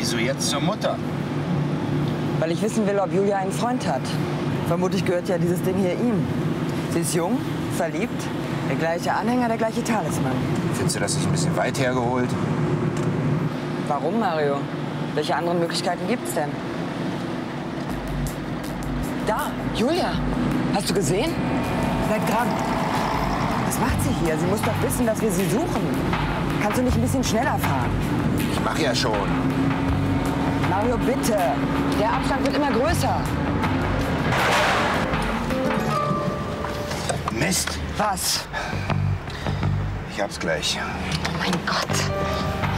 Wieso jetzt zur Mutter? Weil ich wissen will, ob Julia einen Freund hat. Vermutlich gehört ja dieses Ding hier ihm. Sie ist jung, verliebt, der gleiche Anhänger, der gleiche Talisman. Findest du das nicht ein bisschen weit hergeholt? Warum, Mario? Welche anderen Möglichkeiten gibt's denn? Da, Julia. Hast du gesehen? Bleib dran. Was macht sie hier? Sie muss doch wissen, dass wir sie suchen. Kannst du nicht ein bisschen schneller fahren? Ich mach ja schon. Mario, bitte. Der Abstand wird immer größer. Mist. Was? Ich hab's gleich. Oh mein Gott.